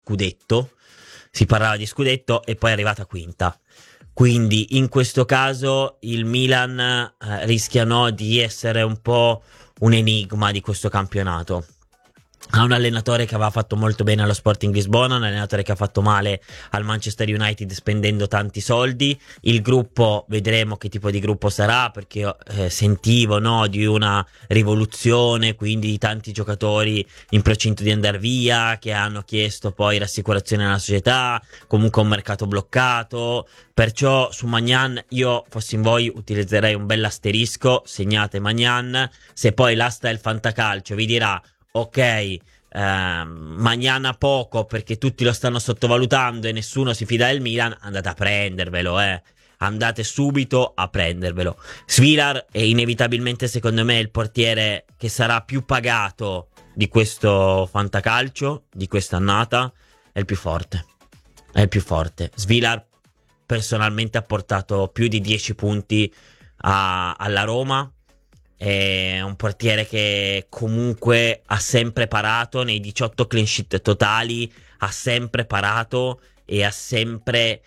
scudetto, si parlava di scudetto e poi è arrivata quinta. Quindi in questo caso il Milan rischia di essere un po' un enigma di questo campionato. Ha un allenatore che aveva fatto molto bene allo Sporting Lisbona, un allenatore che ha fatto male al Manchester United spendendo tanti soldi. Il gruppo, vedremo che tipo di gruppo sarà, perché io sentivo di una rivoluzione, quindi di tanti giocatori in procinto di andare via, che hanno chiesto poi rassicurazione alla società, comunque un mercato bloccato. Perciò su Maignan io, fossi in voi, utilizzerei un bel asterisco, segnate Maignan. Se poi l'asta del fantacalcio vi dirà ok, Magnana poco perché tutti lo stanno sottovalutando e nessuno si fida del Milan, andate a prendervelo, andate subito a prendervelo. Svilar è inevitabilmente, secondo me, il portiere che sarà più pagato di questo fantacalcio, di quest'annata. È il più forte, è il più forte. Svilar personalmente ha portato più di 10 punti alla Roma. È un portiere che comunque ha sempre parato nei 18 clean sheet totali, ha sempre parato e ha sempre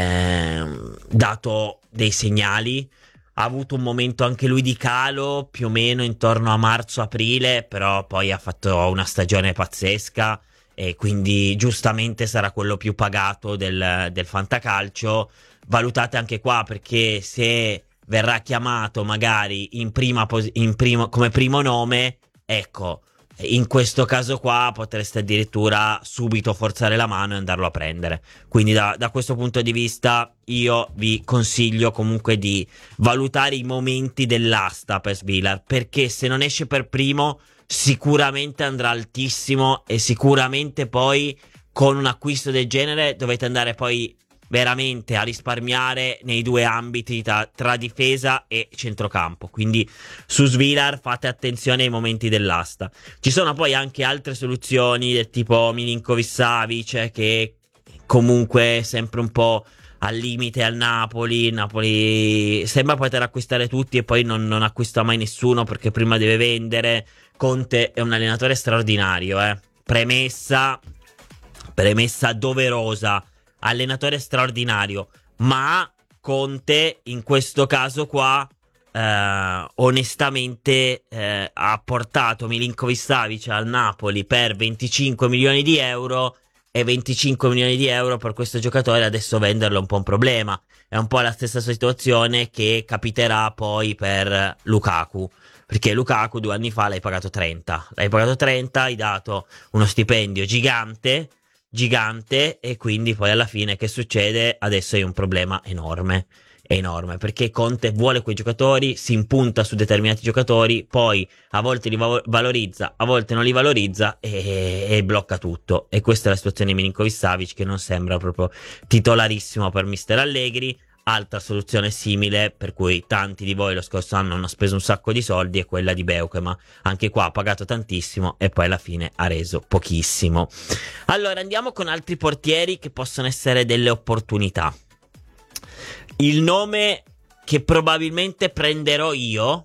dato dei segnali. Ha avuto un momento anche lui di calo più o meno intorno a marzo-aprile, però poi ha fatto una stagione pazzesca e quindi giustamente sarà quello più pagato del fantacalcio. Valutate anche qua, perché se verrà chiamato magari come primo nome, ecco, in questo caso qua potreste addirittura subito forzare la mano e andarlo a prendere. Quindi da questo punto di vista io vi consiglio comunque di valutare i momenti dell'asta per Svilar, perché se non esce per primo sicuramente andrà altissimo e sicuramente poi con un acquisto del genere dovete andare poi veramente a risparmiare nei due ambiti tra difesa e centrocampo. Quindi su Svilar fate attenzione ai momenti dell'asta. Ci sono poi anche altre soluzioni del tipo Milinkovic-Savic, che comunque è sempre un po' al limite al Napoli. Napoli sembra poter acquistare tutti e poi non acquista mai nessuno perché prima deve vendere. Conte è un allenatore straordinario, premessa doverosa, allenatore straordinario, ma Conte in questo caso qua onestamente ha portato Milinkovic-Savic al Napoli per 25 milioni di euro, e 25 milioni di euro per questo giocatore adesso venderlo è un po' un problema. È un po' la stessa situazione che capiterà poi per Lukaku, perché Lukaku 2 anni fa l'hai pagato 30, hai dato uno stipendio gigante, e quindi poi alla fine che succede? Adesso hai un problema enorme, perché Conte vuole quei giocatori, si impunta su determinati giocatori, poi a volte li valorizza, a volte non li valorizza e blocca tutto. E questa è la situazione di Milinkovic-Savic, che non sembra proprio titolarissimo per mister Allegri. Altra soluzione simile, per cui tanti di voi lo scorso anno hanno speso un sacco di soldi, è quella di Beukema. Anche qua ha pagato tantissimo e poi alla fine ha reso pochissimo. Allora andiamo con altri portieri che possono essere delle opportunità. Il nome che probabilmente prenderò io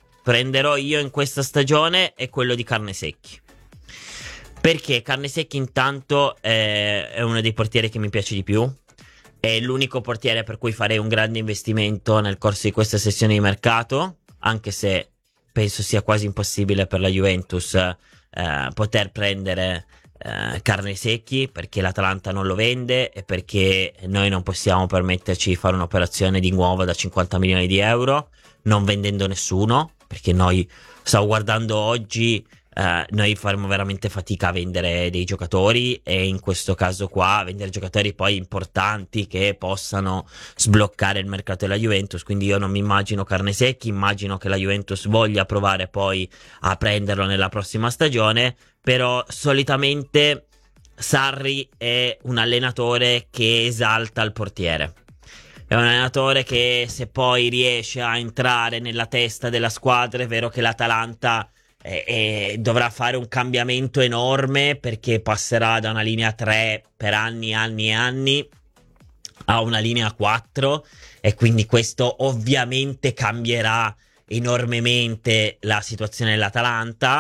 in questa stagione è quello di Carnesecchi. Perché Carnesecchi intanto è uno dei portieri che mi piace di più. È l'unico portiere per cui farei un grande investimento nel corso di questa sessione di mercato, anche se penso sia quasi impossibile per la Juventus poter prendere Carnesecchi, perché l'Atalanta non lo vende e perché noi non possiamo permetterci di fare un'operazione di nuovo da 50 milioni di euro non vendendo nessuno, perché noi, stavo guardando oggi, noi faremo veramente fatica a vendere dei giocatori, e in questo caso qua vendere giocatori poi importanti che possano sbloccare il mercato della Juventus. Quindi io non mi immagino Carnesecchi, immagino che la Juventus voglia provare poi a prenderlo nella prossima stagione, però solitamente Sarri è un allenatore che esalta il portiere. È un allenatore che, se poi riesce a entrare nella testa della squadra, è vero che l'Atalanta dovrà fare un cambiamento enorme, perché passerà da una linea 3 per anni e anni a una linea 4, e quindi questo ovviamente cambierà enormemente la situazione dell'Atalanta.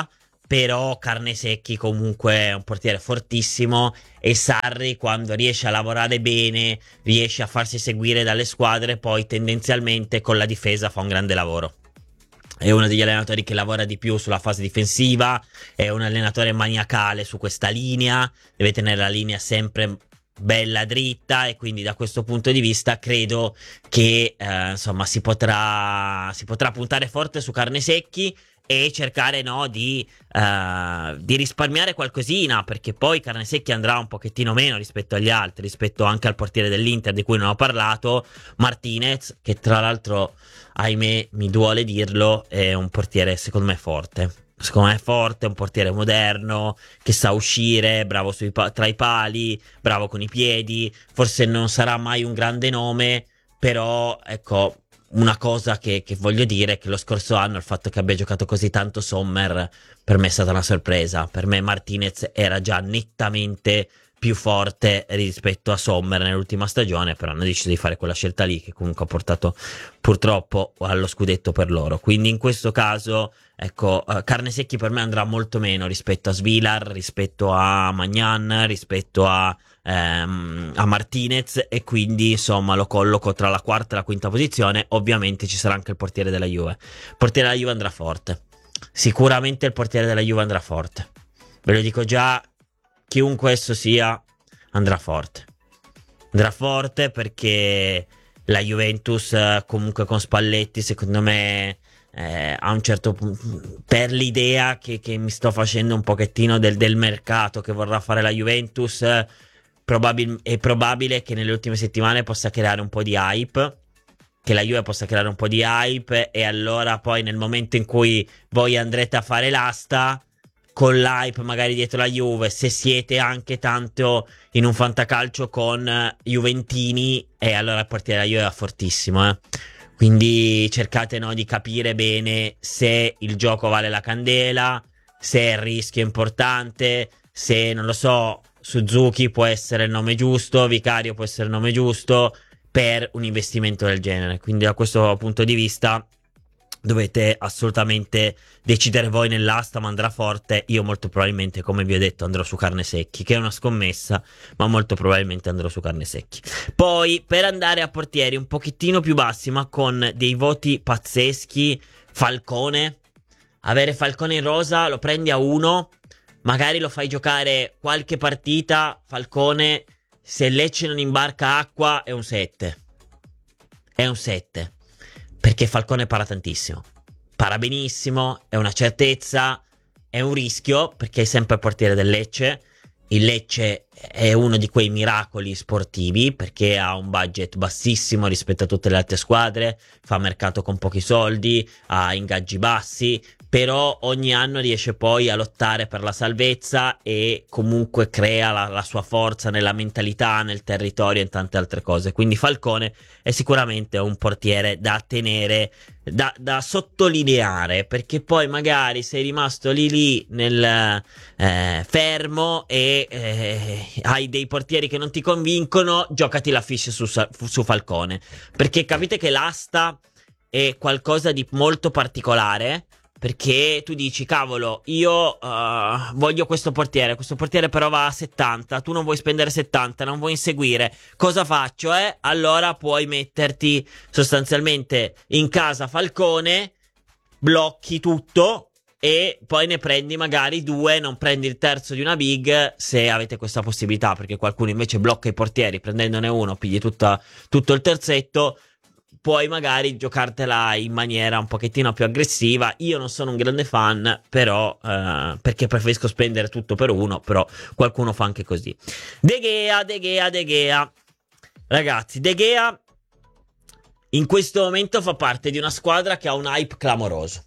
però Carnesecchi comunque è un portiere fortissimo, e Sarri, quando riesce a lavorare bene, riesce a farsi seguire dalle squadre, poi tendenzialmente con la difesa fa un grande lavoro. È uno degli allenatori che lavora di più sulla fase difensiva, è un allenatore maniacale su questa linea, deve tenere la linea sempre bella dritta, e quindi da questo punto di vista credo che insomma si potrà puntare forte su Carnesecchi e cercare, no, di risparmiare qualcosina, perché poi Carnesecchi andrà un pochettino meno rispetto agli altri, rispetto anche al portiere dell'Inter di cui non ho parlato, Martinez, che tra l'altro, ahimè, mi duole dirlo, è un portiere secondo me forte. Secondo me è forte, è un portiere moderno, che sa uscire, bravo tra i pali, bravo con i piedi. Forse non sarà mai un grande nome, però ecco, una cosa che voglio dire è che lo scorso anno il fatto che abbia giocato così tanto Sommer per me è stata una sorpresa. Per me Martinez era già nettamente più forte rispetto a Sommer nell'ultima stagione, però hanno deciso di fare quella scelta lì, che comunque ha portato purtroppo allo scudetto per loro. Quindi in questo caso, ecco, Carnesecchi per me andrà molto meno rispetto a Svilar, rispetto a Magnan, rispetto a Martinez, e quindi insomma lo colloco tra la quarta e la quinta posizione. Ovviamente ci sarà anche il portiere della Juve. Il portiere della Juve andrà forte, sicuramente il portiere della Juve andrà forte, ve lo dico già, chiunque esso sia andrà forte perché la Juventus comunque con Spalletti secondo me a un certo punto, per l'idea che mi sto facendo un pochettino del mercato che vorrà fare la Juventus, è probabile che nelle ultime settimane possa creare un po' di hype, che la Juve possa creare un po' di hype, e allora poi nel momento in cui voi andrete a fare l'asta con l'hype magari dietro la Juve, se siete anche tanto in un fantacalcio con Juventini, e allora il portiere della Juve è fortissimo, quindi cercate, no, di capire bene se il gioco vale la candela, se il rischio è importante, se, non lo so, Suzuki può essere il nome giusto, Vicario può essere il nome giusto per un investimento del genere. Quindi da questo punto di vista dovete assolutamente decidere voi nell'asta, ma andrà forte. Io molto probabilmente, come vi ho detto, andrò su Carnesecchi, che è una scommessa, ma molto probabilmente andrò su Carnesecchi. Poi, per andare a portieri un pochettino più bassi, ma con dei voti pazzeschi, Falcone. Avere Falcone in rosa, lo prendi a 1, magari lo fai giocare qualche partita, Falcone, se Lecce non imbarca acqua, è un 7. È un 7. Perché Falcone para tantissimo, para benissimo, è una certezza, è un rischio, perché è sempre il portiere del Lecce. Il Lecce è uno di quei miracoli sportivi, perché ha un budget bassissimo rispetto a tutte le altre squadre, fa mercato con pochi soldi, ha ingaggi bassi, però ogni anno riesce poi a lottare per la salvezza, e comunque crea la sua forza nella mentalità, nel territorio e in tante altre cose. Quindi Falcone è sicuramente un portiere da tenere, da sottolineare, perché poi magari sei rimasto lì nel fermo e hai dei portieri che non ti convincono, giocati la fish su Falcone, perché capite che l'asta è qualcosa di molto particolare. Perché tu dici, cavolo, io voglio questo portiere però va a 70, tu non vuoi spendere 70, non vuoi inseguire, cosa faccio, Allora puoi metterti sostanzialmente in casa Falcone, blocchi tutto, e poi ne prendi magari 2, non prendi il terzo di una big, se avete questa possibilità, perché qualcuno invece blocca i portieri, prendendone uno, pigli tutto il terzetto. Puoi magari giocartela in maniera un pochettino più aggressiva. Io non sono un grande fan, però perché preferisco spendere tutto per uno, però qualcuno fa anche così. De Gea. Ragazzi, De Gea in questo momento fa parte di una squadra che ha un hype clamoroso,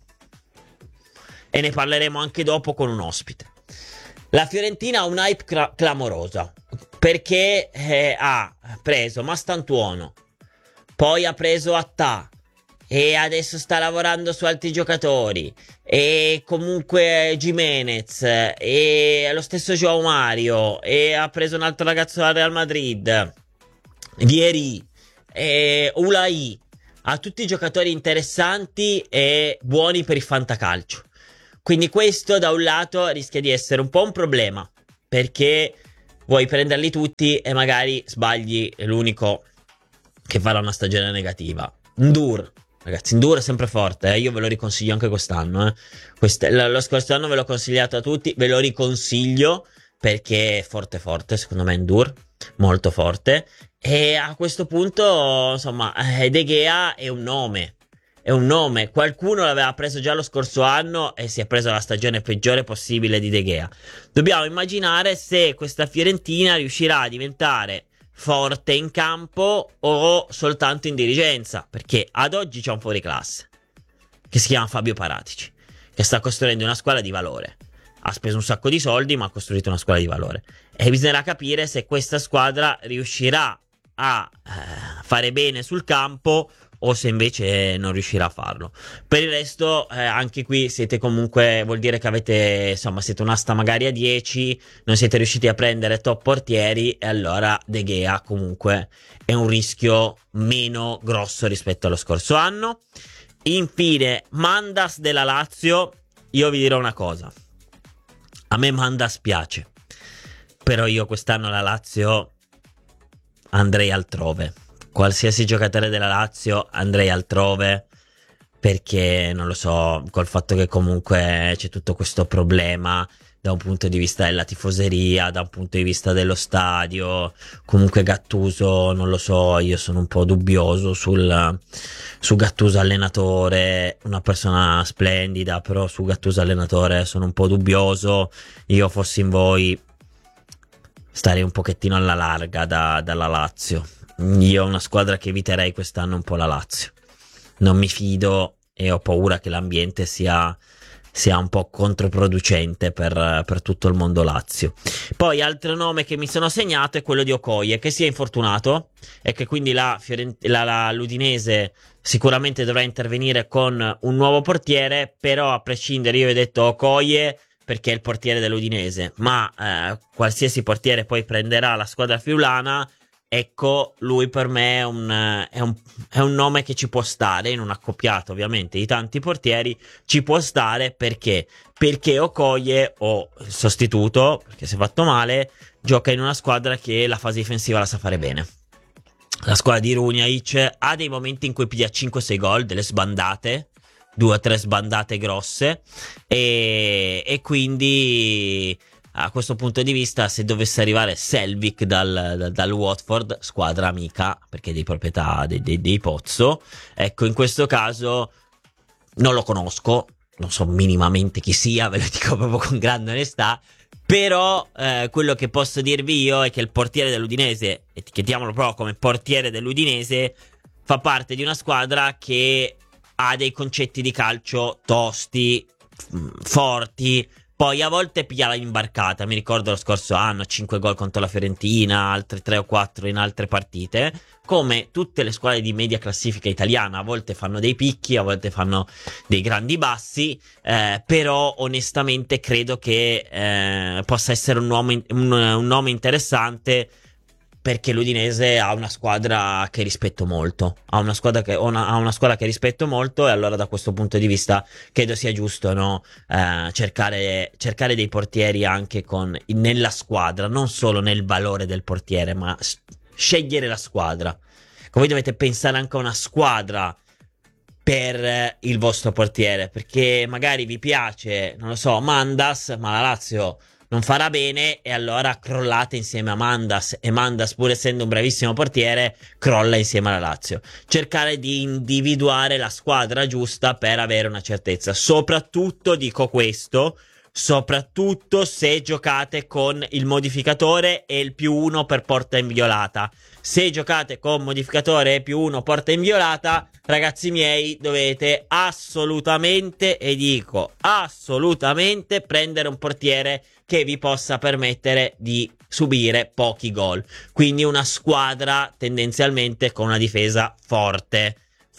e ne parleremo anche dopo con un ospite. La Fiorentina ha un hype clamoroso, perché ha preso Mastantuono, poi ha preso Attà, e adesso sta lavorando su altri giocatori, e comunque Gimenez, e lo stesso Joao Mario, e ha preso un altro ragazzo dal Real Madrid, Vieri, e Ulai. Ha tutti giocatori interessanti e buoni per il fantacalcio. Quindi questo da un lato rischia di essere un po' un problema, perché vuoi prenderli tutti e magari sbagli l'unico che farà una stagione negativa. Ndur, ragazzi, Ndur è sempre forte, io ve lo riconsiglio anche quest'anno. Lo scorso anno ve l'ho consigliato a tutti, ve lo riconsiglio perché è forte forte, secondo me Ndur, molto forte. E a questo punto, insomma, De Gea è un nome. È un nome, qualcuno l'aveva preso già lo scorso anno e si è preso la stagione peggiore possibile di De Gea. Dobbiamo immaginare se questa Fiorentina riuscirà a diventare forte in campo o soltanto in dirigenza, perché ad oggi c'è un fuoriclasse che si chiama Fabio Paratici, che sta costruendo una squadra di valore. Ha speso un sacco di soldi, ma ha costruito una squadra di valore. E bisognerà capire se questa squadra riuscirà a fare bene sul campo o se invece non riuscirà a farlo. Per il resto, anche qui siete comunque, vuol dire che avete, insomma, siete un'asta magari a 10, non siete riusciti a prendere top portieri, e allora De Gea comunque è un rischio meno grosso rispetto allo scorso anno. Infine, Mandas della Lazio, io vi dirò una cosa. A me Mandas piace, però io quest'anno la Lazio andrei altrove. Qualsiasi giocatore della Lazio andrei altrove, perché non lo so, col fatto che comunque c'è tutto questo problema da un punto di vista della tifoseria, da un punto di vista dello stadio. Comunque Gattuso, non lo so, io sono un po' dubbioso su Gattuso allenatore, una persona splendida, però su Gattuso allenatore sono un po' dubbioso. Io fossi in voi starei un pochettino alla larga dalla Lazio. Io una squadra che eviterei quest'anno un po' la Lazio. Non mi fido e ho paura che l'ambiente sia un po' controproducente per tutto il mondo Lazio. Poi altro nome che mi sono segnato è quello di Okoye, che si è infortunato e che quindi l'Udinese sicuramente dovrà intervenire con un nuovo portiere, però a prescindere io ho detto Okoye perché è il portiere dell'Udinese, ma qualsiasi portiere poi prenderà la squadra friulana. Ecco, lui per me è un nome che ci può stare in un accoppiato ovviamente di tanti portieri, ci può stare perché Okoye o il sostituto, perché si è fatto male, gioca in una squadra che la fase difensiva la sa fare bene. La squadra di Runjaic ha dei momenti in cui piglia 5-6 gol, delle sbandate, 2 o 3 sbandate grosse, e quindi a questo punto di vista, se dovesse arrivare Selvik dal Watford, squadra amica perché è di proprietà dei Pozzo, ecco, in questo caso non lo conosco, non so minimamente chi sia, ve lo dico proprio con grande onestà, però quello che posso dirvi io è che il portiere dell'Udinese, etichettiamolo proprio come portiere dell'Udinese, fa parte di una squadra che ha dei concetti di calcio tosti, forti. Poi a volte piglia la imbarcata, mi ricordo lo scorso anno, 5 gol contro la Fiorentina, altri 3 o 4 in altre partite. Come tutte le squadre di media classifica italiana, a volte fanno dei picchi, a volte fanno dei grandi bassi, però onestamente credo che possa essere un nome interessante, perché l'Udinese ha una squadra che rispetto molto, ha una squadra che rispetto molto, e allora da questo punto di vista credo sia giusto, no? Cercare dei portieri anche nella squadra, non solo nel valore del portiere, ma scegliere la squadra. Voi dovete pensare anche a una squadra per il vostro portiere, perché magari vi piace, non lo so, Mandas, ma la Lazio non farà bene e allora crollate insieme a Mandas, e Mandas, pur essendo un bravissimo portiere, crolla insieme alla Lazio. Cercare di individuare la squadra giusta per avere una certezza. Soprattutto dico questo, soprattutto se giocate con il modificatore e il +1 per porta inviolata. Se giocate con modificatore e +1 porta inviolata, ragazzi miei, dovete assolutamente, e dico assolutamente, prendere un portiere che vi possa permettere di subire pochi gol. Quindi una squadra tendenzialmente con una difesa forte.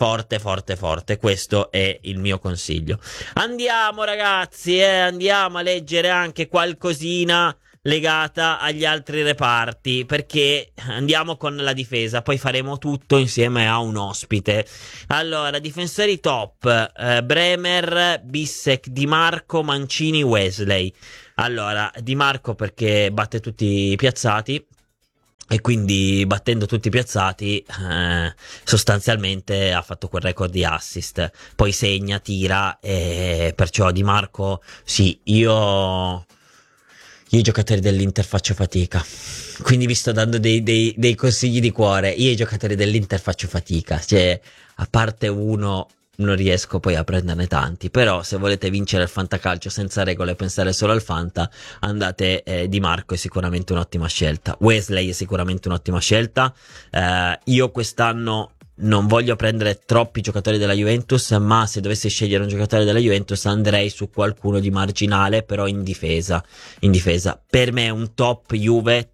Questo è il mio consiglio. Andiamo ragazzi, andiamo a leggere anche qualcosina legata agli altri reparti, perché andiamo con la difesa, poi faremo tutto insieme a un ospite. Allora, difensori top, Bremer, Bissek, Di Marco, Mancini, Wesley. Allora, Di Marco perché batte tutti i piazzati, e quindi battendo tutti i piazzati sostanzialmente ha fatto quel record di assist, poi segna, tira, e perciò Di Marco sì, io i giocatori dell'Inter faccio fatica, quindi vi sto dando dei consigli di cuore. Io i giocatori dell'Inter faccio fatica, cioè a parte uno non riesco poi a prenderne tanti, però se volete vincere il fantacalcio senza regole e pensare solo al fanta, andate, Di Marco è sicuramente un'ottima scelta, Wesley è sicuramente un'ottima scelta. Io quest'anno non voglio prendere troppi giocatori della Juventus, ma se dovessi scegliere un giocatore della Juventus andrei su qualcuno di marginale, però in difesa. In difesa, per me è un top Juve,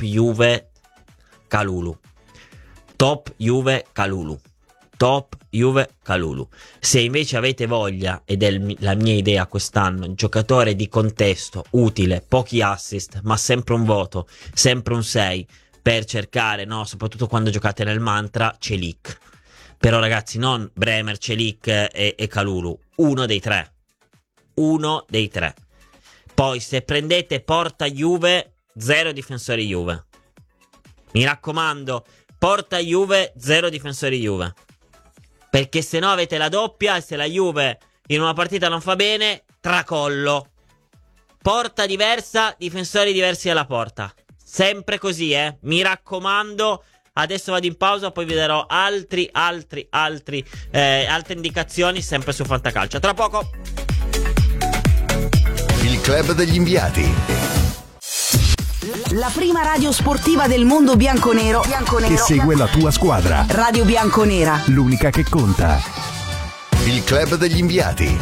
Kalulu. Top Juve Kalulu. Top Juve Kalulu. Se invece avete voglia, ed è la mia idea quest'anno, giocatore di contesto, utile, pochi assist, ma sempre un voto, sempre un 6, per cercare, no, soprattutto quando giocate nel mantra, Celik. Però ragazzi, non Bremer, Celik e Kalulu, uno dei tre. Uno dei tre. Poi se prendete porta Juve, 0 difensori Juve. Mi raccomando, porta Juve, 0 difensori Juve. Perché se no avete la doppia, e se la Juve in una partita non fa bene, tracollo. Porta diversa, difensori diversi alla porta. Sempre così, mi raccomando. Adesso vado in pausa, poi vi darò altre indicazioni sempre su Fantacalcio. Tra poco. Il club degli inviati. La prima radio sportiva del mondo bianconero Che segue la tua squadra. Radio Bianconera. L'unica che conta. Il club degli inviati.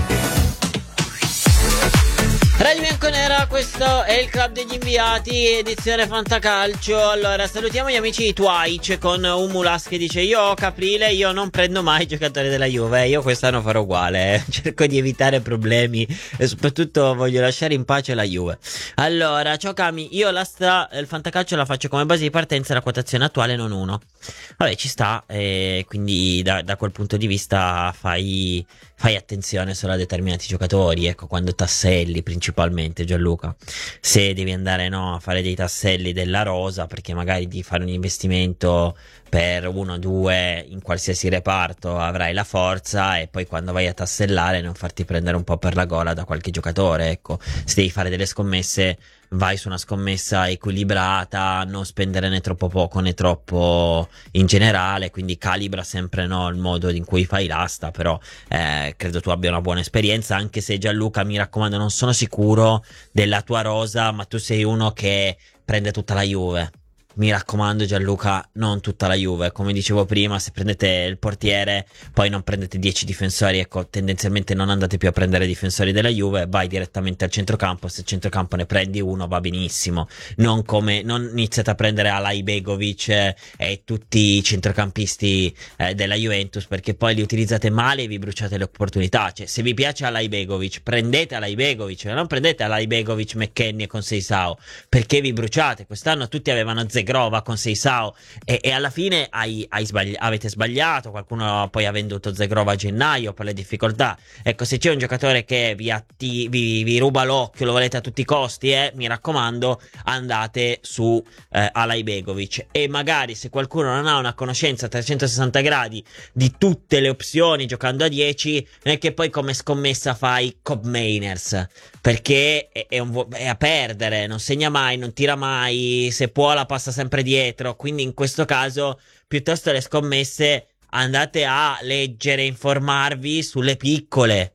Radio Bianconera, questo è il Club degli Inviati, edizione Fantacalcio. Allora, salutiamo gli amici di Twitch con Umulas che dice: io Caprile, io non prendo mai giocatori della Juve, io quest'anno farò uguale, cerco di evitare problemi e soprattutto voglio lasciare in pace la Juve. Allora, ciao Cami, io il Fantacalcio la faccio come base di partenza, la quotazione attuale non 1. Vabbè, ci sta, quindi da quel punto di vista fai attenzione solo a determinati giocatori, ecco, quando tasselli principalmente, Gianluca. Se devi andare, no, a fare dei tasselli della rosa, perché magari di fare un investimento per 1 o 2 in qualsiasi reparto avrai la forza, e poi quando vai a tassellare non farti prendere un po' per la gola da qualche giocatore, ecco. Se devi fare delle scommesse, vai su una scommessa equilibrata, non spendere né troppo poco né troppo in generale, quindi calibra sempre, no, il modo in cui fai l'asta. Però credo tu abbia una buona esperienza, anche se Gianluca, mi raccomando, non sono sicuro della tua rosa, ma tu sei uno che prende tutta la Juve. Mi raccomando Gianluca, non tutta la Juve. Come dicevo prima, se prendete il portiere, poi non prendete 10 difensori, ecco, tendenzialmente non andate più a prendere difensori della Juve, vai direttamente al centrocampo. Se al centrocampo ne prendi uno va benissimo, non iniziate a prendere Alai Begovic e tutti i centrocampisti della Juventus, perché poi li utilizzate male e vi bruciate le opportunità. Cioè, se vi piace Alai Begovic, prendete Alai Begovic, non prendete Alai Begovic, McKennie con Seisao, perché vi bruciate. Quest'anno tutti avevano Zegrova con Seisao e alla fine avete sbagliato. Qualcuno poi ha venduto Zegrova a gennaio per le difficoltà. Ecco, se c'è un giocatore che vi ruba l'occhio, lo volete a tutti i costi, mi raccomando, andate su Alai Begovic. E magari se qualcuno non ha una conoscenza a 360 gradi di tutte le opzioni giocando a 10, non è che poi come scommessa fai Cobb Mainers, perché è a perdere, non segna mai, non tira mai, se può la passa sempre dietro. Quindi in questo caso, piuttosto le scommesse, andate a leggere, informarvi sulle piccole,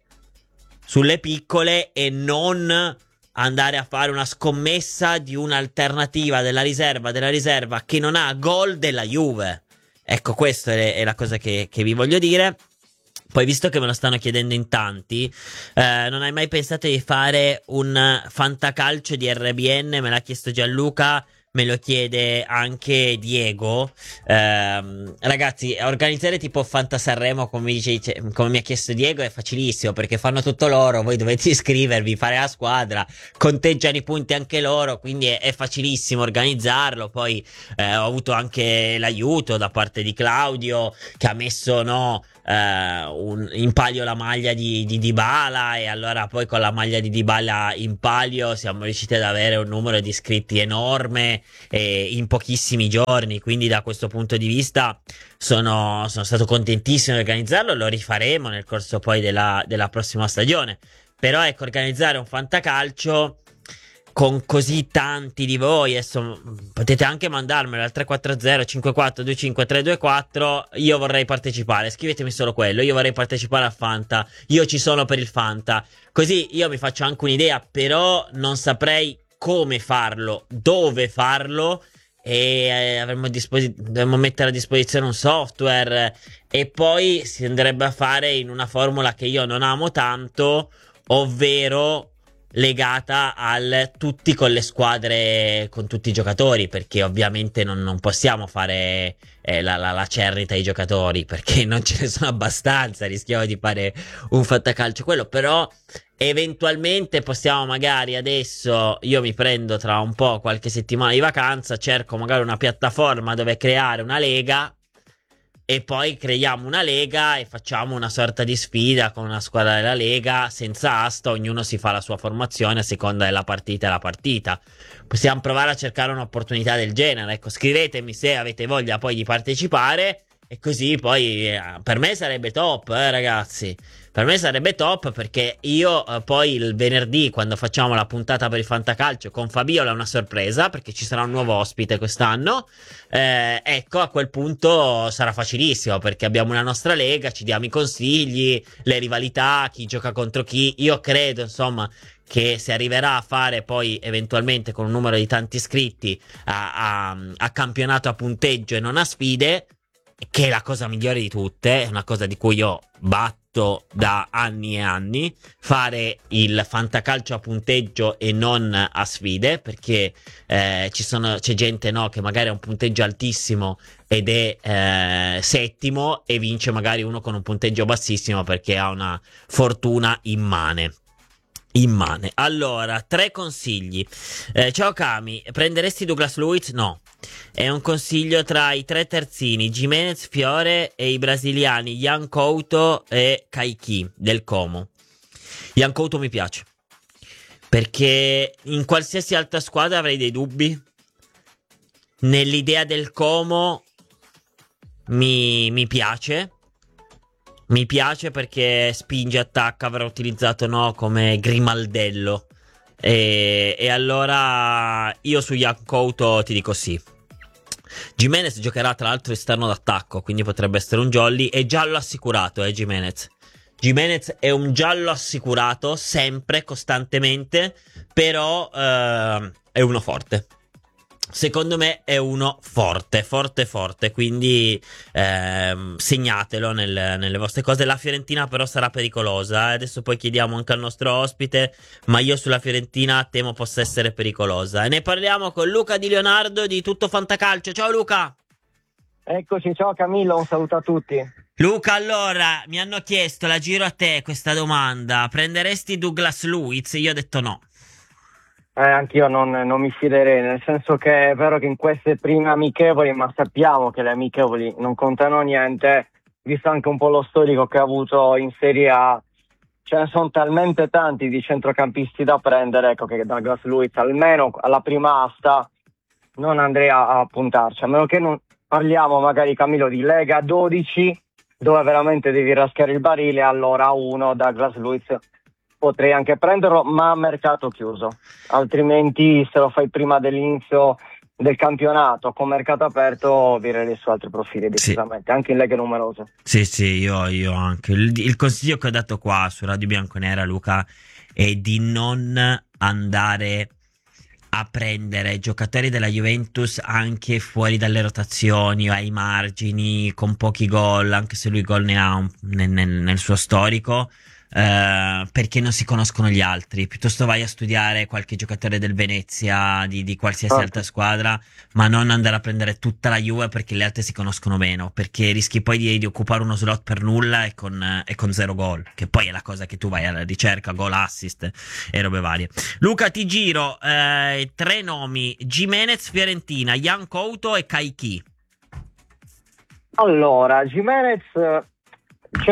e non andare a fare una scommessa di un'alternativa della riserva che non ha gol della Juve. Ecco, questa è la cosa che vi voglio dire. Poi, visto che me lo stanno chiedendo in tanti, non hai mai pensato di fare un fantacalcio di RBN? Me l'ha chiesto Gianluca. me lo chiede anche Diego. Ragazzi, organizzare tipo Fanta Sanremo, come mi ha chiesto Diego, è facilissimo perché fanno tutto loro. Voi dovete iscrivervi, fare la squadra, conteggiano i punti anche loro. Quindi è facilissimo organizzarlo. Poi ho avuto anche l'aiuto da parte di Claudio, che ha messo in palio la maglia di Dybala, e allora poi con la maglia di Dybala in palio siamo riusciti ad avere un numero di iscritti enorme in pochissimi giorni. Quindi da questo punto di vista sono stato contentissimo di organizzarlo. Lo rifaremo nel corso poi della prossima stagione. Però ecco, organizzare un fantacalcio con così tanti di voi, adesso potete anche mandarmelo al 340 5425 324. Io vorrei partecipare, scrivetemi solo quello: io vorrei partecipare a Fanta, io ci sono per il Fanta, così io mi faccio anche un'idea, però non saprei come farlo, dove farlo, e dovremmo mettere a disposizione un software, e poi si andrebbe a fare in una formula che io non amo tanto, ovvero legata al tutti con le squadre, con tutti i giocatori, perché ovviamente non possiamo fare la cernita ai giocatori, perché non ce ne sono abbastanza, rischiamo di fare un fantacalcio quello. Però eventualmente possiamo, magari adesso io mi prendo tra un po' qualche settimana di vacanza, cerco magari una piattaforma dove creare una lega, e poi creiamo una lega e facciamo una sorta di sfida con una squadra della lega senza asta. Ognuno si fa la sua formazione a seconda della partita e la partita. Possiamo provare a cercare un'opportunità del genere. Ecco, scrivetemi se avete voglia poi di partecipare, e così poi per me sarebbe top, ragazzi. Per me sarebbe top, perché io poi il venerdì, quando facciamo la puntata per il fantacalcio con Fabiola, è una sorpresa, perché ci sarà un nuovo ospite quest'anno. Ecco, a quel punto sarà facilissimo, perché abbiamo una nostra lega, ci diamo i consigli, le rivalità, chi gioca contro chi. Io credo, insomma, che si arriverà a fare poi eventualmente, con un numero di tanti iscritti, a campionato a punteggio e non a sfide, che è la cosa migliore di tutte, è una cosa di cui io batto da anni e anni, fare il fantacalcio a punteggio e non a sfide, perché c'è gente, no, che magari ha un punteggio altissimo ed è settimo, e vince magari uno con un punteggio bassissimo perché ha una fortuna immane. Allora, 3 consigli. Ciao Cami, prenderesti Douglas Luiz? No. È un consiglio tra i 3 terzini, Gimenez, Fiore, e i brasiliani Yan Couto e Kaique del Como. Yan Couto mi piace, perché in qualsiasi altra squadra avrei dei dubbi. Nell'idea del Como mi piace. Mi piace perché spinge, attacca, avrà utilizzato, no, come grimaldello. E allora io su Yan Couto ti dico sì. Gimenez giocherà tra l'altro esterno d'attacco, quindi potrebbe essere un jolly. È giallo assicurato, Gimenez. Gimenez è un giallo assicurato, sempre, costantemente. Però è uno forte. Secondo me è uno forte. Quindi segnatelo nelle vostre cose. La Fiorentina però sarà pericolosa. Adesso poi chiediamo anche al nostro ospite, ma io sulla Fiorentina temo possa essere pericolosa. E ne parliamo con Luca Di Leonardo di Tutto Fantacalcio. Ciao Luca. Eccoci, ciao Camillo, un saluto a tutti. Luca, allora, mi hanno chiesto, la giro a te questa domanda: prenderesti Douglas Luiz? Io ho detto no. Anch'io non mi fiderei, nel senso che è vero che in queste prime amichevoli, ma sappiamo che le amichevoli non contano niente, visto anche un po' lo storico che ha avuto in Serie A. Ce ne sono talmente tanti di centrocampisti da prendere, ecco, che Douglas Luiz almeno alla prima asta non andrei a puntarci, a meno che non parliamo magari, Camillo, di Lega 12, dove veramente devi raschiare il barile. Allora Douglas Luiz potrei anche prenderlo, ma a mercato chiuso, altrimenti se lo fai prima dell'inizio del campionato con mercato aperto virerei su altri profili decisamente, anche in leghe numerose. Sì, io anche. Il consiglio che ho dato qua su Radio Bianconera, Luca, è di non andare a prendere giocatori della Juventus anche fuori dalle rotazioni o ai margini, con pochi gol, anche se lui gol ne ha nel suo storico, perché non si conoscono gli altri. Piuttosto vai a studiare qualche giocatore del Venezia, di qualsiasi altra squadra, ma non andare a prendere tutta la Juve perché le altre si conoscono meno, perché rischi poi di occupare uno slot per nulla e con 0 gol, che poi è la cosa che tu vai alla ricerca, gol, assist e robe varie. Luca, ti giro 3 nomi: Gimenez, Fiorentina, Jan Couto e Kaiki. Allora, Gimenez, c'è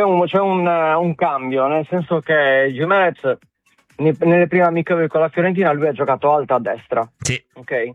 un cambio, nel senso che Gimenez nelle prime amichevoli con la Fiorentina lui ha giocato alto a destra. Sì. Ok?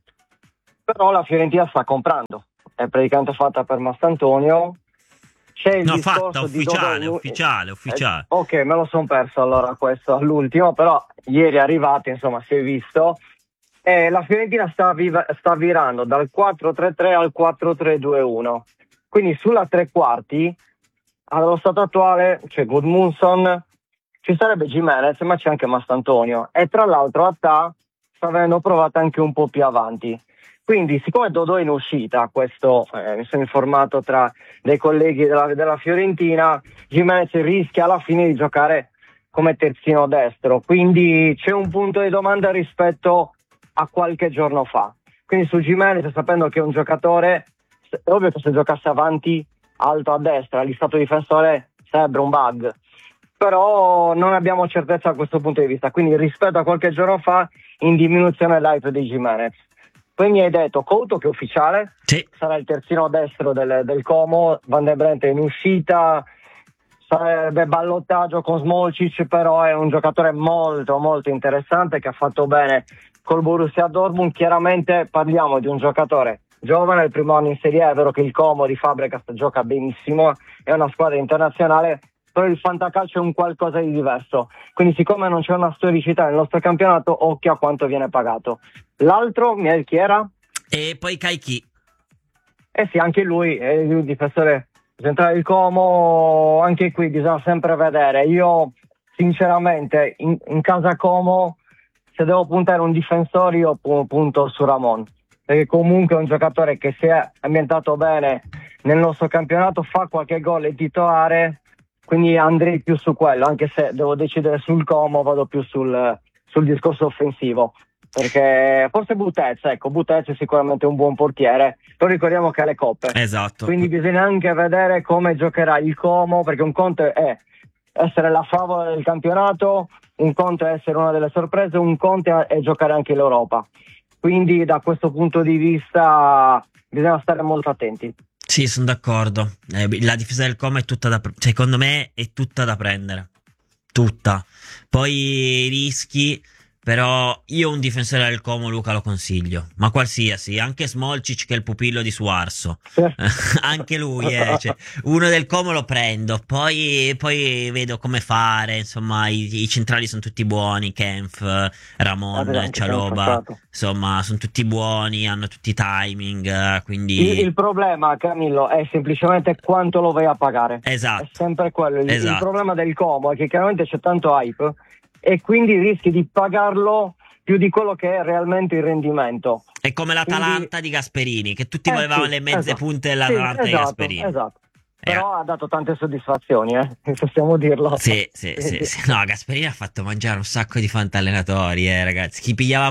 Però la Fiorentina sta comprando, è praticamente fatta per Mastantonio. C'è il discorso ufficiale. Ok, me lo sono perso allora questo all'ultimo, però ieri è arrivato, insomma, si è visto. La Fiorentina sta virando dal 4-3-3 al 4-3-2-1. Quindi sulla tre quarti, allo stato attuale, c'è Gudmundsson, ci sarebbe Gimenez, ma c'è anche Mastantonio. E tra l'altro Attà sta avendo provato anche un po' più avanti. Quindi, siccome Dodò è in uscita, questo mi sono informato tra dei colleghi della Fiorentina, Gimenez rischia alla fine di giocare come terzino destro. Quindi c'è un punto di domanda rispetto a qualche giorno fa. Quindi su Gimenez, sapendo che è un giocatore, è ovvio che se giocasse avanti alto a destra, lì stato difensore sarebbe un bug. Però non abbiamo certezza da questo punto di vista. Quindi rispetto a qualche giorno fa, in diminuzione l'hype di Gimenez. Poi mi hai detto Couto, che è ufficiale, sì, sarà il terzino destro del Como, Van de Brent è in uscita, sarebbe ballottaggio con Smolcic, però è un giocatore molto molto interessante che ha fatto bene col Borussia Dortmund. Chiaramente parliamo di un giocatore giovane, il primo anno in Serie A, è vero che il Como di Fabregas gioca benissimo, è una squadra internazionale, però il fantacalcio è un qualcosa di diverso, quindi siccome non c'è una storicità nel nostro campionato, occhio a quanto viene pagato. L'altro, Miel, chi era? E poi Kaiki. Sì, anche lui è il difensore centrale del Como, anche qui bisogna sempre vedere. Io sinceramente in casa Como, se devo puntare un difensore, io punto su Ramon, perché comunque è un giocatore che si è ambientato bene nel nostro campionato, fa qualche gol, è titolare, quindi andrei più su quello, anche se devo decidere sul Como, vado più sul discorso offensivo, perché forse Butez è sicuramente un buon portiere, però ricordiamo che ha le coppe, esatto, quindi bisogna anche vedere come giocherà il Como, perché un conto è essere la favola del campionato, un conto è essere una delle sorprese, un conto è giocare anche l'Europa. Quindi da questo punto di vista bisogna stare molto attenti. Sì, sono d'accordo. La difesa del Como è tutta secondo me è tutta da prendere. Tutta. Poi rischi, però io un difensore del Como, Luca, lo consiglio. Ma qualsiasi, anche Smolcic che è il pupillo di Suarso. Anche lui, cioè, uno del Como lo prendo. Poi vedo come fare. Insomma, i centrali sono tutti buoni. Kempf, Ramon, Cialoba. Insomma, sono tutti buoni, hanno tutti i timing. Quindi il problema, Camillo, è semplicemente quanto lo vai a pagare. Esatto. È sempre quello. Esatto. Il problema del Como è che chiaramente c'è tanto hype e quindi rischi di pagarlo più di quello che è realmente il rendimento. È come l'Atalanta di Gasperini, che tutti volevano le mezze punte dell'Atalanta di Gasperini. Esatto. Però ha dato tante soddisfazioni, possiamo dirlo. Sì. No, Gasperini ha fatto mangiare un sacco di fantallenatori, ragazzi. Chi pigliava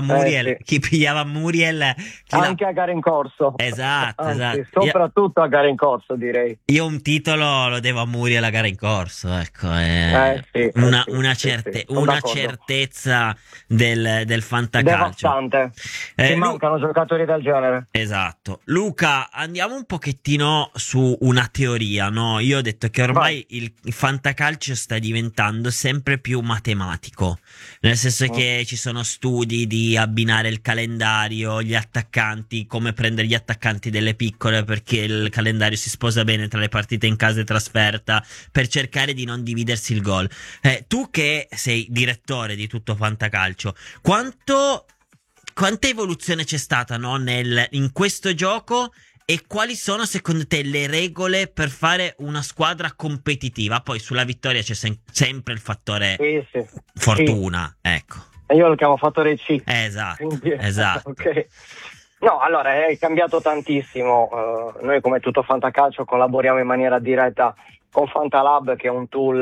Muriel, anche a gare in corso. Esatto. Soprattutto a gare in corso, direi. Io un titolo lo devo a Muriel a gare in corso, ecco. Una certezza del fantacalcio. Devastante. Ci mancano giocatori del genere. Esatto. Luca, andiamo un pochettino su una teoria. No, io ho detto che ormai il fantacalcio sta diventando sempre più matematico, nel senso che ci sono studi di abbinare il calendario, gli attaccanti, come prendere gli attaccanti delle piccole perché il calendario si sposa bene tra le partite in casa e trasferta, per cercare di non dividersi il gol. Tu che sei direttore di tutto fantacalcio, quanta evoluzione c'è stata, no, in questo gioco? E quali sono secondo te le regole per fare una squadra competitiva? Poi sulla vittoria c'è sempre il fattore fortuna, ecco. Io lo chiamo fattore C. Esatto. Okay. No, allora è cambiato tantissimo. Noi come tutto fantacalcio collaboriamo in maniera diretta con Fantalab, che è un tool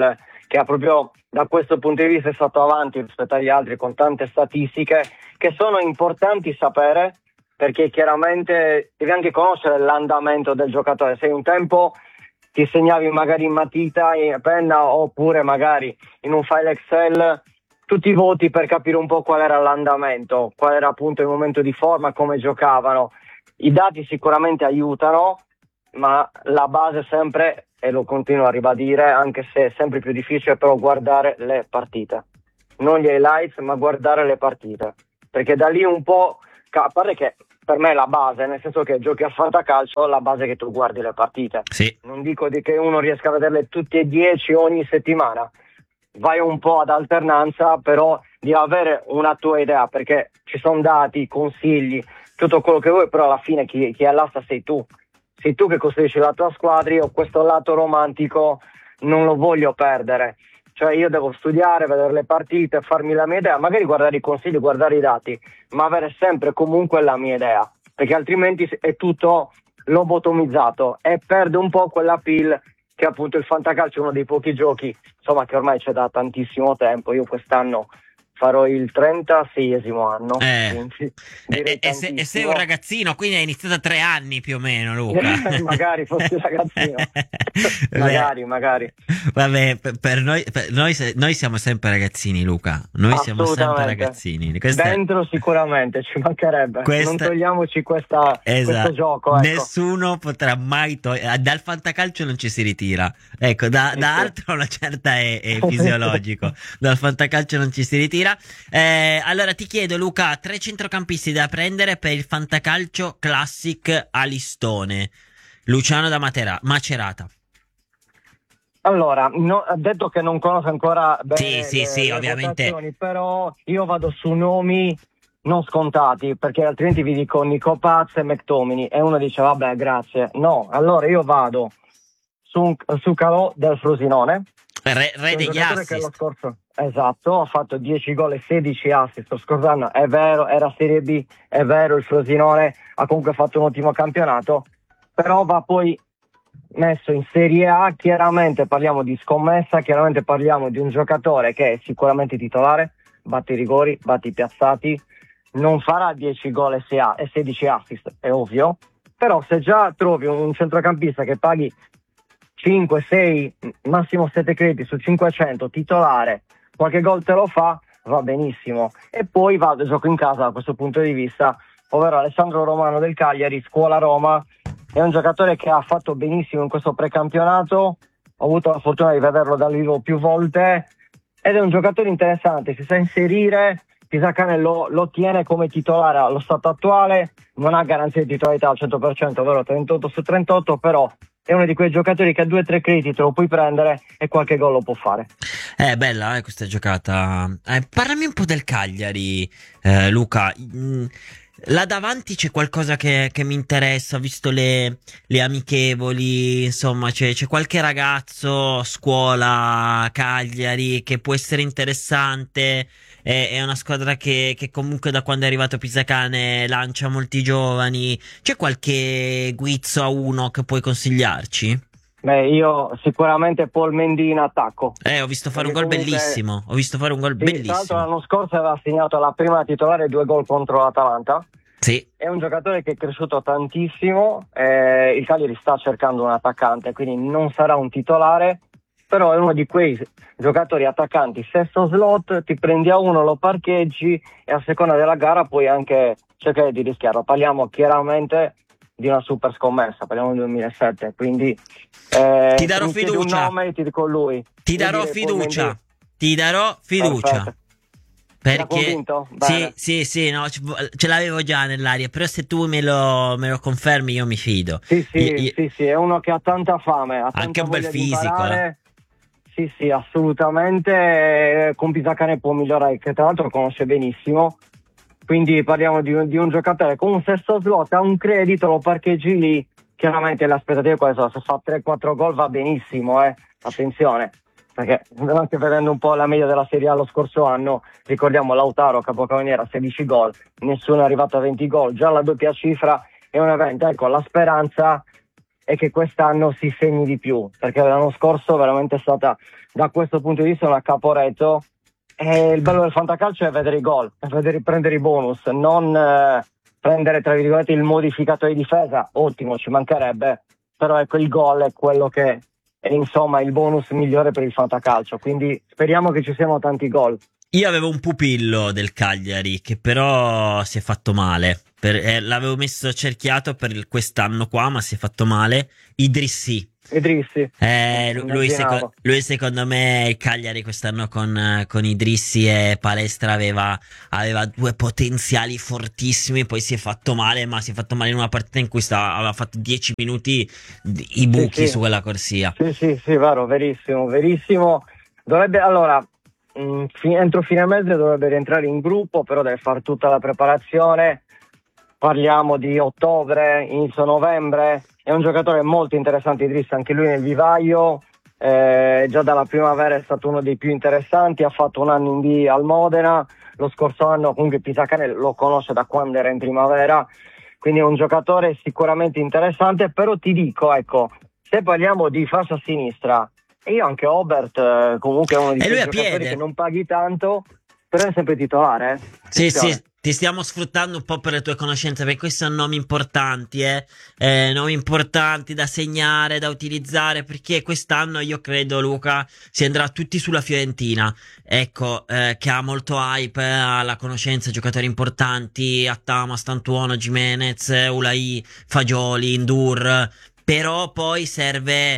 che ha proprio da questo punto di vista è stato avanti rispetto agli altri con tante statistiche che sono importanti sapere, perché chiaramente devi anche conoscere l'andamento del giocatore. Se un tempo ti segnavi magari in matita, in penna, oppure magari in un file Excel tutti i voti per capire un po' qual era l'andamento, qual era appunto il momento di forma, come giocavano. I dati sicuramente aiutano, ma la base sempre, e lo continuo a ribadire, anche se è sempre più difficile, però guardare le partite. Non gli highlights, ma guardare le partite. Perché da lì un po', a parte che per me è la base, nel senso che giochi al fantacalcio, la base è che tu guardi le partite. Sì. Non dico di che uno riesca a vederle tutte e 10 ogni settimana. Vai un po' ad alternanza, però di avere una tua idea, perché ci sono dati, consigli, tutto quello che vuoi, però alla fine chi è all'asta sei tu. Sei tu che costruisci la tua squadra. Io questo lato romantico non lo voglio perdere. Cioè io devo studiare, vedere le partite, farmi la mia idea, magari guardare i consigli, guardare i dati, ma avere sempre comunque la mia idea, perché altrimenti è tutto lobotomizzato e perde un po' quella appeal che appunto il fantacalcio è uno dei pochi giochi, insomma, che ormai c'è da tantissimo tempo. Io quest'anno farò il 36esimo anno. E sei un ragazzino, quindi hai iniziato a 3 anni più o meno, Luca. Magari fossi ragazzino. magari. Vabbè, per noi siamo sempre ragazzini, Luca. Noi siamo sempre ragazzini. Dentro sicuramente, ci mancherebbe. Non togliamoci questo gioco. Ecco. Nessuno potrà mai dal fantacalcio non ci si ritira. Ecco, da altro una certa è fisiologico. Dal fantacalcio non ci si ritira. Allora ti chiedo, Luca, 3 centrocampisti da prendere per il fantacalcio classic a listone. Luciano da Macerata. Allora, ha detto che non conosce ancora bene sì, ovviamente. Però io vado su nomi non scontati, perché altrimenti vi dico Nico Paz e McTominay e uno dice vabbè grazie. No, allora io vado su Calò del Frosinone, re degli assist. Esatto, ha fatto 10 gol e 16 assist lo scorso anno, è vero, era Serie B, è vero, il Frosinone ha comunque fatto un ottimo campionato, però va poi messo in Serie A. Chiaramente parliamo di scommessa, chiaramente parliamo di un giocatore che è sicuramente titolare, batte i rigori, batte i piazzati, non farà 10 gol e 16 assist, è ovvio, però se già trovi un centrocampista che paghi 5, 6, massimo 7 crediti su 500, titolare, qualche gol te lo fa, va benissimo. E poi gioco in casa da questo punto di vista, ovvero Alessandro Romano del Cagliari, scuola Roma. È un giocatore che ha fatto benissimo in questo precampionato, ho avuto la fortuna di vederlo dal vivo più volte ed è un giocatore interessante, si sa inserire. Pisacane lo tiene come titolare allo stato attuale, non ha garanzia di titolarità al 100%, ovvero 38 su 38, però è uno di quei giocatori che a 2-3 crediti te lo puoi prendere e qualche gol lo può fare. È bella questa giocata. Parlami un po' del Cagliari, Luca. Là davanti c'è qualcosa che mi interessa, ho visto le amichevoli, insomma c'è qualche ragazzo, scuola, Cagliari, che può essere interessante. È una squadra che comunque da quando è arrivato Pisacane lancia molti giovani. C'è qualche guizzo a uno che puoi consigliarci? Beh, io sicuramente Paul Mendy in attacco. Ho visto fare un gol bellissimo. Tra l'altro l'anno scorso aveva segnato la prima titolare 2 gol contro l'Atalanta. Sì. È un giocatore che è cresciuto tantissimo. Il Cagliari sta cercando un attaccante, quindi non sarà un titolare, però è uno di quei giocatori attaccanti sesto slot, ti prendi a uno, lo parcheggi e a seconda della gara puoi anche cercare di rischiarlo. Parliamo chiaramente di una super scommessa, parliamo del 2007, quindi ti darò fiducia. Un nome, ti dico lui. Ti darò fiducia. Perfetto. Perché sì, no, ce l'avevo già nell'aria, però se tu me lo confermi io mi fido. Sì, è uno che ha tanta fame, ha anche un bel fisico. Imparare. Sì, assolutamente. Con Pisacane può migliorare, che tra l'altro lo conosce benissimo. Quindi parliamo di un giocatore con un sesto slot, ha un credito, lo parcheggi lì. Chiaramente le aspettative quali sono? Se fa 3-4 gol va benissimo, attenzione. Perché anche vedendo un po' la media della Serie A lo scorso anno, ricordiamo Lautaro capocannoniere 16 gol, nessuno è arrivato a 20 gol, già la doppia cifra è un evento. Ecco, la speranza e che quest'anno si segni di più, perché l'anno scorso veramente è stata da questo punto di vista una Caporetto. E il bello del fantacalcio è vedere i gol, è vedere prendere i bonus, non prendere tra virgolette il modificatore di difesa. Ottimo, ci mancherebbe, però ecco, il gol è quello che è insomma il bonus migliore per il fantacalcio, quindi speriamo che ci siano tanti gol. Io avevo un pupillo del Cagliari che però si è fatto male. L'avevo messo cerchiato per quest'anno qua, ma si è fatto male. Idrissi. Lui secondo me il Cagliari quest'anno con Idrissi e Palestra aveva due potenziali fortissimi, poi si è fatto male, ma si è fatto male in una partita in cui aveva fatto 10 minuti i buchi su quella corsia. Sì, vero, verissimo. Dovrebbe, allora, entro fine mese dovrebbe rientrare in gruppo, però deve fare tutta la preparazione. Parliamo di ottobre, inizio novembre. È un giocatore molto interessante, Idriss, anche lui nel vivaio. Già dalla primavera è stato uno dei più interessanti. Ha fatto un anno in B al Modena. Lo scorso anno comunque Pisacane lo conosce da quando era in primavera. Quindi è un giocatore sicuramente interessante. Però ti dico, ecco, se parliamo di fascia sinistra, e io anche Obert, comunque è uno di quei giocatori che non paghi tanto, però è sempre titolare. Sì. Ti stiamo sfruttando un po' per le tue conoscenze, perché questi sono nomi importanti, nomi importanti da segnare, da utilizzare, perché quest'anno io credo, Luca, si andrà tutti sulla Fiorentina, ecco, che ha molto hype, ha la conoscenza, giocatori importanti, Attama, Stantuono, Gimenez, Ulai, Fagioli, Indur. Però poi serve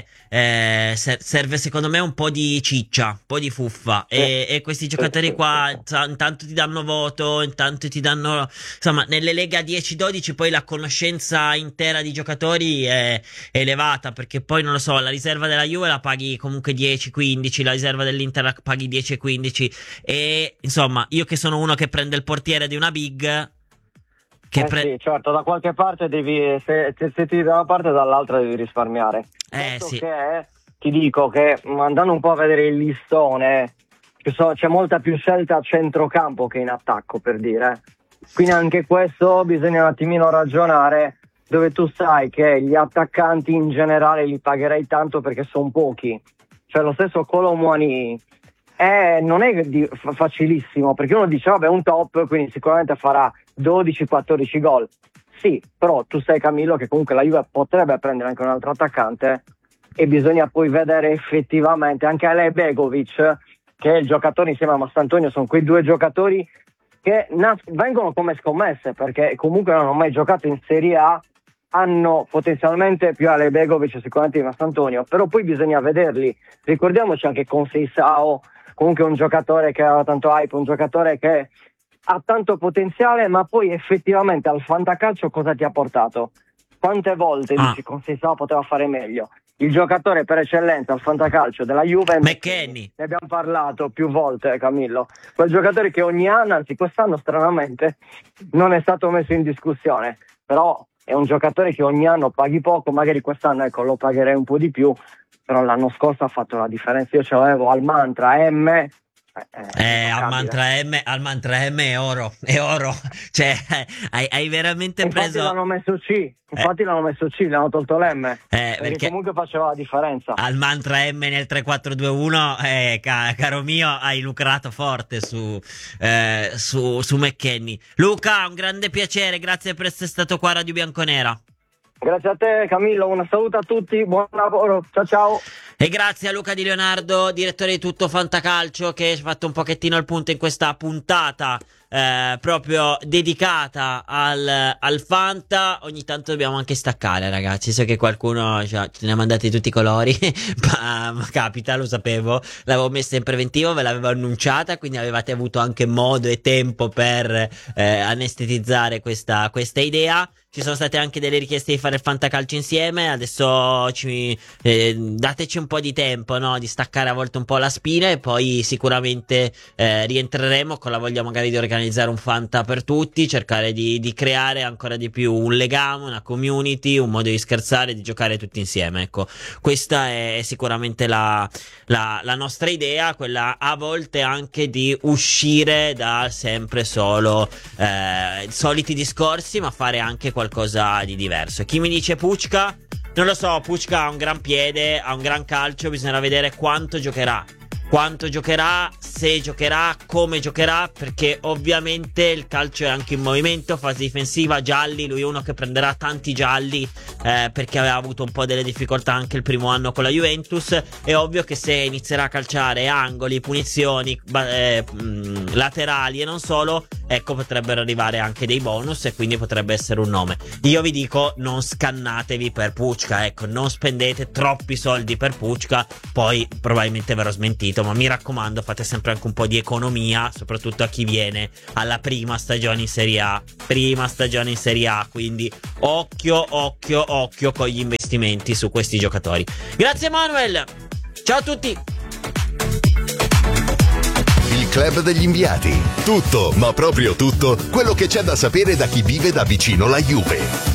secondo me un po' di ciccia, un po' di fuffa, e questi giocatori qua intanto ti danno voto, intanto ti danno, insomma, nelle leghe a 10-12 poi la conoscenza intera di giocatori è elevata, perché poi non lo so, la riserva della Juve la paghi comunque 10-15, la riserva dell'Inter la paghi 10-15, e insomma io che sono uno che prende il portiere di una big, sì, certo, da qualche parte devi, se ti da una parte dall'altra devi risparmiare. Sì. Che ti dico che andando un po' a vedere il listone, c'è molta più scelta a centrocampo che in attacco, per dire. Quindi anche questo bisogna un attimino ragionare, dove tu sai che gli attaccanti in generale li pagherai tanto perché sono pochi. Cioè lo stesso Colomwani non è facilissimo, perché uno dice vabbè, un top, quindi sicuramente farà 12-14 gol. Sì, però tu sai, Camillo, che comunque la Juve potrebbe prendere anche un altro attaccante, e bisogna poi vedere effettivamente anche Ale Begovic, che è il giocatore insieme a Mastantonio, sono quei due giocatori che vengono come scommesse, perché comunque non hanno mai giocato in Serie A, hanno potenzialmente più Ale Begovic sicuramente di Mastantonio, però poi bisogna vederli. Ricordiamoci anche con Seisao, comunque un giocatore che aveva tanto hype, un giocatore che ha tanto potenziale, ma poi effettivamente al fantacalcio cosa ti ha portato? Quante volte dici con Seisao poteva fare meglio? Il giocatore per eccellenza al fantacalcio della Juve, McKennie. Ne abbiamo parlato più volte, Camillo. Quel giocatore che ogni anno, anzi quest'anno stranamente, non è stato messo in discussione, però è un giocatore che ogni anno paghi poco, magari quest'anno ecco lo pagherei un po' di più, però l'anno scorso ha fatto la differenza. Io ce l'avevo al Mantra M. Al mantra M è oro, cioè hai veramente infatti preso. L'hanno messo C, l'hanno messo C, l'hanno tolto l'M, perché comunque faceva la differenza. Al mantra M nel 3-4-2-1, caro mio, hai lucrato forte su McKennie. Luca, un grande piacere, grazie per essere stato qua a Radio Bianconera. Grazie a te, Camillo, un saluto a tutti, buon lavoro, ciao. E grazie a Luca Di Leonardo, direttore di Tutto Fantacalcio, che ci ha fatto un pochettino il punto in questa puntata proprio dedicata al Fanta. Ogni tanto dobbiamo anche staccare, ragazzi. So che qualcuno ce ne ha mandati tutti i colori, ma capita, lo sapevo. L'avevo messa in preventivo, ve l'avevo annunciata, quindi avevate avuto anche modo e tempo per anestetizzare questa idea. Ci sono state anche delle richieste di fare il fantacalcio insieme. Adesso dateci un po' di tempo, no? Di staccare a volte un po' la spina, e poi sicuramente rientreremo con la voglia magari di organizzare un fanta per tutti, cercare di creare ancora di più un legame, una community, un modo di scherzare, di giocare tutti insieme. Ecco, questa è sicuramente la nostra idea, quella a volte anche di uscire da sempre solo soliti discorsi, ma fare anche qualcosa di diverso. Chi mi dice Pucca? Non lo so, Pučka ha un gran piede, ha un gran calcio, bisognerà vedere quanto giocherà, se giocherà, come giocherà, perché ovviamente il calcio è anche in movimento, fase difensiva, gialli, lui è uno che prenderà tanti gialli perché aveva avuto un po' delle difficoltà anche il primo anno con la Juventus. È ovvio che se inizierà a calciare angoli, punizioni, laterali e non solo, ecco, potrebbero arrivare anche dei bonus e quindi potrebbe essere un nome. Io vi dico, non scannatevi per Pučka, ecco, non spendete troppi soldi per Pučka, poi probabilmente verrò smentito, ma mi raccomando, fate sempre anche un po' di economia, soprattutto a chi viene alla prima stagione in Serie A, quindi occhio con gli investimenti su questi giocatori. Grazie Manuel, ciao a tutti. Il club degli inviati. Tutto, ma proprio tutto, quello che c'è da sapere da chi vive da vicino la Juve.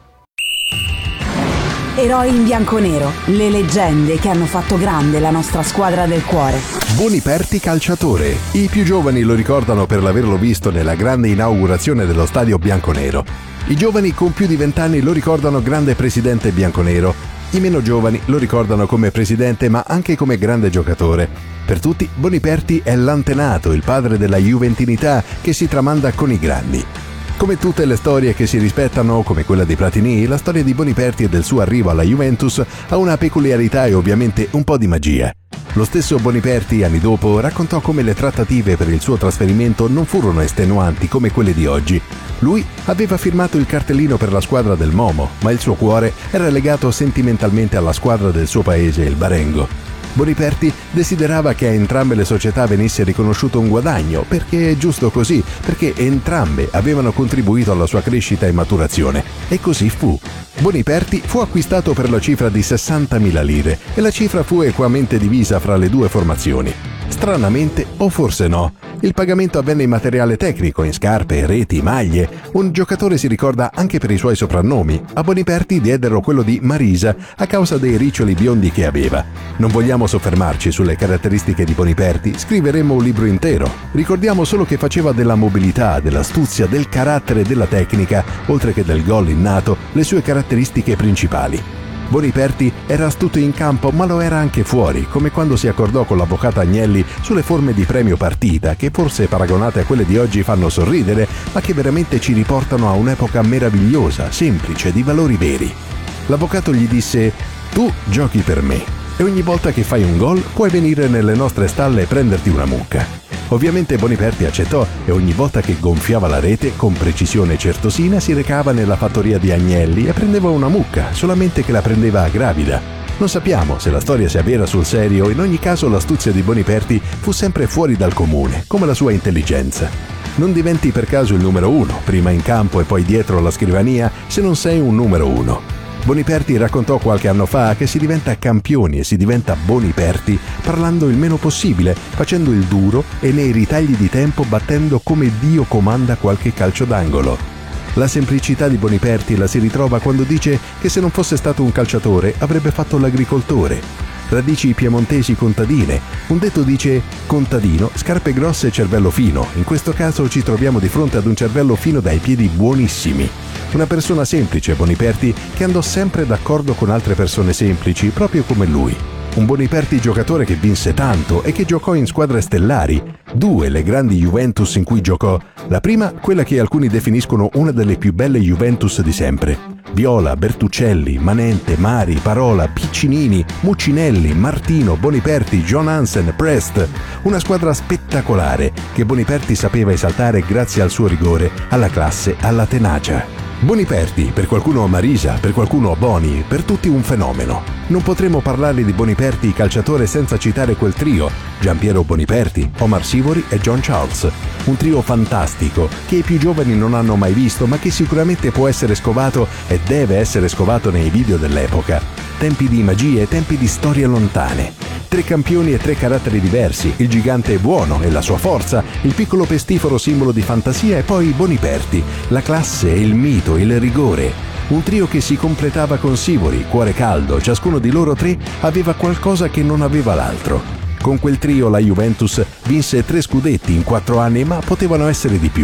Eroi in bianconero, le leggende che hanno fatto grande la nostra squadra del cuore. Boniperti calciatore. I più giovani lo ricordano per l'averlo visto nella grande inaugurazione dello stadio bianconero. I giovani con più di 20 anni lo ricordano grande presidente bianconero. I meno giovani lo ricordano come presidente ma anche come grande giocatore. Per tutti Boniperti è l'antenato, il padre della juventinità che si tramanda con i grandi. Come tutte le storie che si rispettano, come quella di Platini, la storia di Boniperti e del suo arrivo alla Juventus ha una peculiarità e ovviamente un po' di magia. Lo stesso Boniperti, anni dopo, raccontò come le trattative per il suo trasferimento non furono estenuanti come quelle di oggi. Lui aveva firmato il cartellino per la squadra del Momo, ma il suo cuore era legato sentimentalmente alla squadra del suo paese, il Barengo. Boniperti desiderava che a entrambe le società venisse riconosciuto un guadagno, perché è giusto così, perché entrambe avevano contribuito alla sua crescita e maturazione. E così fu. Boniperti fu acquistato per la cifra di 60.000 lire e la cifra fu equamente divisa fra le due formazioni. Stranamente, o forse no, il pagamento avvenne in materiale tecnico, in scarpe, reti, maglie. Un giocatore si ricorda anche per i suoi soprannomi. A Boniperti diedero quello di Marisa a causa dei riccioli biondi che aveva. Non vogliamo soffermarci sulle caratteristiche di Boniperti, scriveremo un libro intero. Ricordiamo solo che faceva della mobilità, dell'astuzia, del carattere e della tecnica, oltre che del gol innato, le sue caratteristiche principali. Boniperti era astuto in campo, ma lo era anche fuori, come quando si accordò con l'avvocato Agnelli sulle forme di premio partita, che forse paragonate a quelle di oggi fanno sorridere, ma che veramente ci riportano a un'epoca meravigliosa, semplice, di valori veri. L'avvocato gli disse: «Tu giochi per me, e ogni volta che fai un gol puoi venire nelle nostre stalle e prenderti una mucca». Ovviamente Boniperti accettò e ogni volta che gonfiava la rete, con precisione certosina, si recava nella fattoria di Agnelli e prendeva una mucca, solamente che la prendeva gravida. Non sappiamo se la storia sia vera sul serio, in ogni caso l'astuzia di Boniperti fu sempre fuori dal comune, come la sua intelligenza. Non diventi per caso il numero uno, prima in campo e poi dietro alla scrivania, se non sei un numero uno. Boniperti raccontò qualche anno fa che si diventa campioni e si diventa Boniperti parlando il meno possibile, facendo il duro e nei ritagli di tempo battendo come Dio comanda qualche calcio d'angolo. La semplicità di Boniperti la si ritrova quando dice che se non fosse stato un calciatore avrebbe fatto l'agricoltore. Radici piemontesi contadine. Un detto dice contadino, scarpe grosse e cervello fino. In questo caso ci troviamo di fronte ad un cervello fino dai piedi buonissimi. Una persona semplice, Boniperti, che andò sempre d'accordo con altre persone semplici, proprio come lui. Un Boniperti giocatore che vinse tanto e che giocò in squadre stellari. 2 le grandi Juventus in cui giocò. La prima, quella che alcuni definiscono una delle più belle Juventus di sempre. Viola, Bertuccelli, Manente, Mari, Parola, Piccinini, Muccinelli, Martino, Boniperti, John Hansen, Prest. Una squadra spettacolare che Boniperti sapeva esaltare grazie al suo rigore, alla classe, alla tenacia. Boniperti, per qualcuno Marisa, per qualcuno Boni, per tutti un fenomeno. Non potremo parlare di Boniperti calciatore senza citare quel trio: Giampiero Boniperti, Omar Sivori e John Charles. Un trio fantastico che i più giovani non hanno mai visto, ma che sicuramente può essere scovato e deve essere scovato nei video dell'epoca. Tempi di magie, tempi di storie lontane. 3 campioni e 3 caratteri diversi, il gigante buono e la sua forza, il piccolo pestifero simbolo di fantasia e poi Boniperti, la classe, il mito, il rigore. Un trio che si completava con Sivori, cuore caldo, ciascuno di loro 3 aveva qualcosa che non aveva l'altro. Con quel trio la Juventus vinse 3 scudetti in 4 anni, ma potevano essere di più.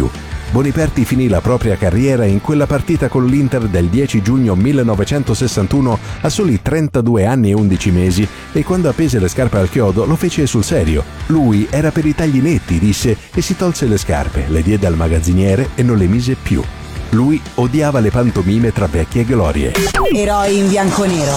Boniperti finì la propria carriera in quella partita con l'Inter del 10 giugno 1961 a soli 32 anni e 11 mesi, e quando appese le scarpe al chiodo lo fece sul serio. Lui era per i tagli netti, disse, e si tolse le scarpe, le diede al magazziniere e non le mise più. Lui odiava le pantomime tra vecchie glorie. Eroi in bianconero.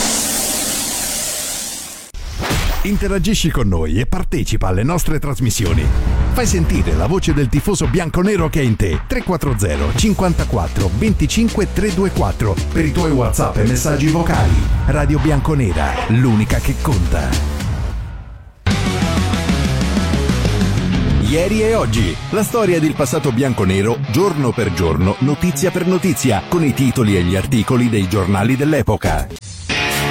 Interagisci con noi e partecipa alle nostre trasmissioni. Fai sentire la voce del tifoso bianconero che è in te. 340 54 25 324 per i tuoi WhatsApp e messaggi vocali. Radio Bianconera, l'unica che conta. Ieri e oggi, la storia del passato bianconero, giorno per giorno, notizia per notizia, con i titoli e gli articoli dei giornali dell'epoca.